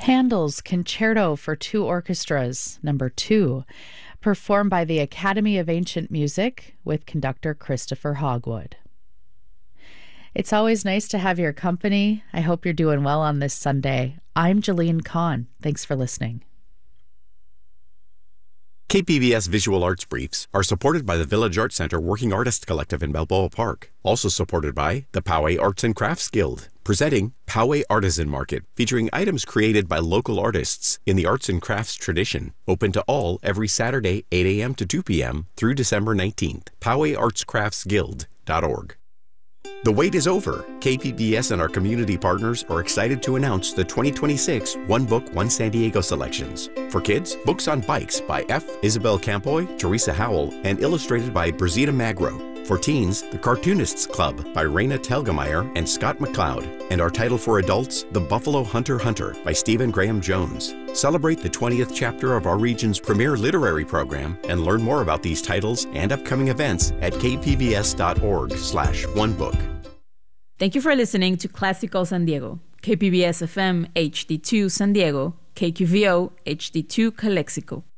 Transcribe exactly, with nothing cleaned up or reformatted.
Handel's Concerto for Two Orchestras, number two, performed by the Academy of Ancient Music with conductor Christopher Hogwood. It's always nice to have your company. I hope you're doing well on this Sunday. I'm Jolene Kahn. Thanks for listening. K P B S Visual Arts Briefs are supported by the Village Arts Center Working Artist Collective in Balboa Park. Also supported by the Poway Arts and Crafts Guild, presenting Poway Artisan Market, featuring items created by local artists in the arts and crafts tradition. Open to all every Saturday, eight a.m. to two p.m. through December nineteenth. Poway Arts Crafts Guild dot org. The wait is over. K P B S and our community partners are excited to announce the twenty twenty-six One Book, One San Diego selections. For kids, Books on Bikes by F. Isabel Campoy, Teresa Howell, and illustrated by Brazita Magro. For teens, The Cartoonists Club by Raina Telgemeier and Scott McCloud. And our title for adults, The Buffalo Hunter Hunter by Stephen Graham Jones. Celebrate the twentieth chapter of our region's premier literary program and learn more about these titles and upcoming events at k p b s dot org slash one book. Thank you for listening to Classical San Diego, K P B S F M H D two San Diego, K Q V O H D two Calexico.